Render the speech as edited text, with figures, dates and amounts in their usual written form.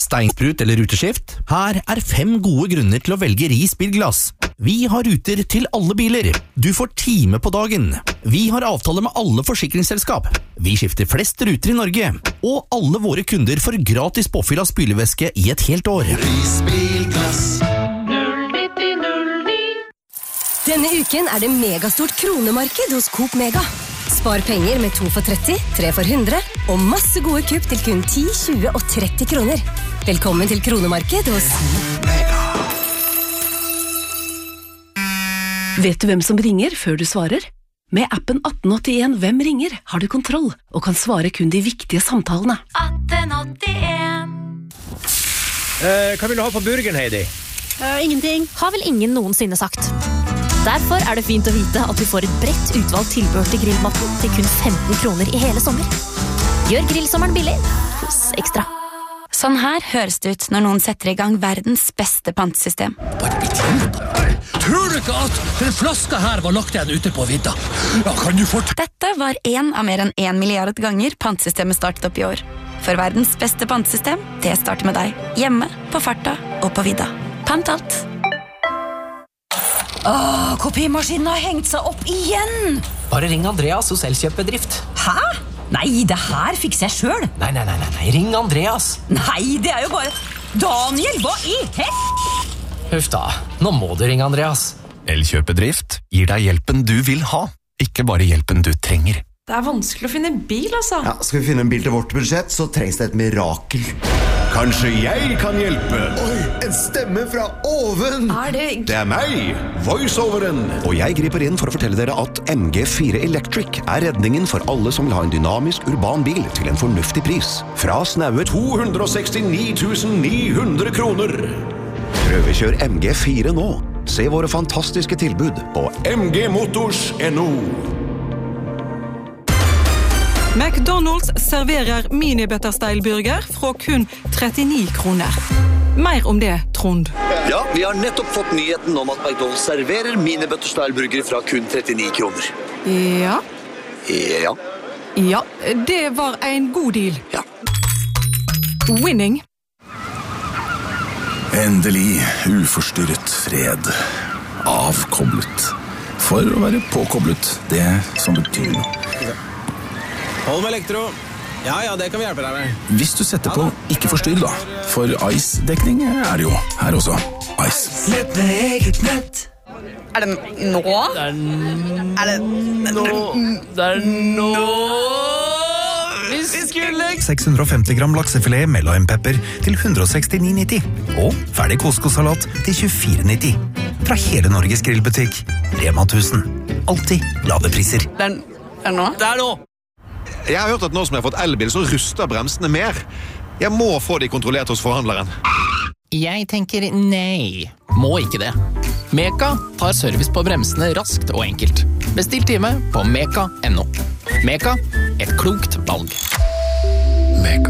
steinsprut eller ruteskift? Her 5 gode grunner til å velge Ris bilglass. Vi har ruter til alle biler. Du får time på dagen. Vi har avtale med alle forsikringsselskap. Vi skifter flest ruter i Norge. Og alle våre kunder får gratis påfyll av spylevæske i et helt år. Ris bilglass. 09009. Denne uken det megastort kronemarked hos Coop Mega. Spar penger med 2 for 30, 3 for 100 og masse gode kupp til kun 10, 20 og 30 kroner. Velkommen til kronemarked hos Mega. Vet du hvem som ringer før du svarer? Med appen 1881 Hvem ringer har du kontroll og kan svare kun de viktige samtalene. 1881. Hva vil du ha på burgeren, Heidi? Ingenting. Har vel ingen noensinne sagt. Derfor det fint å vite at du får et bredt utvalgt tilbehør til grillmatten til kun 15 kroner i hele sommer. Gjør grillsommeren billig hos Ekstra. Sånn her høres det ut når noen setter i gang verdens beste pantesystem. Tror du ikke at den flaska her var lagt igjen ute på vidda? Ja, kan du Dette var en av mer enn 1 milliard ganger pantesystemet startet opp i år. For verdens beste pantesystem, det starter med deg. Hjemme, på farta og på vidda. Pant alt. Kopimaskinen har hengt seg opp igjen. Bare ring Andreas hos Elkjøpbedrift. Hæ? Nei, det her fikser jeg selv. Nei, ring Andreas. Nei, det jo bare... Daniel, hva i Huff da, nå må du ringe Andreas. Elkjøpedrift gir deg hjelpen du vil ha, ikke bare hjelpen du trenger. Det vanskelig å finne bil, altså. Ja, skal vi finne en bil til vårt budsjett, så trengs det et mirakel. Kanskje jeg kan hjelpe? Oi, en stemme fra oven! Det meg, voiceoveren. Og jeg griper inn for å fortelle dere at MG4 Electric redningen for alle som vil ha en dynamisk urban bil til en fornuftig pris. Fra snaue 269 900 kroner. Prøvekjør MG4 nå. Se våre fantastiske tilbud på mgmotors.no. McDonald's serverer mini-butterstyle-burger fra kun 39 kroner. Mer om det, Trond. Ja, vi har nettopp fått nyheten om at McDonald's serverer mini-butterstyle-burger fra kun 39 kroner. Ja. Ja. Ja, det var en god deal. Ja. Winning. Endelig uforstyrret fred. Avkoblet. For å være påkoblet, det som betyr noe. Hold med elektro. Ja, det kan vi hjelpe deg med. Hvis du setter på ikke forstyrr da, for Ice-dekning det jo her også. Ice. Nett med eget nett. Det nå? Det nå. Vi skulle 650 gram laksefilet med limepepper til 169,90. Og ferdig couscous-salat til 24,90. Fra hele Norges grillbutikk. Rema 1000. Alltid lave priser. Det nå? Det nå! Jeg har hørt at nå som jeg har fått elbil, så ruster bremsene mer. Jeg må få de kontrollert hos forhandleren. Jeg tenker nei. Må ikke det. Meka tar service på bremsene raskt og enkelt. Bestill time på meka.no. Meka, et klokt valg. Meka.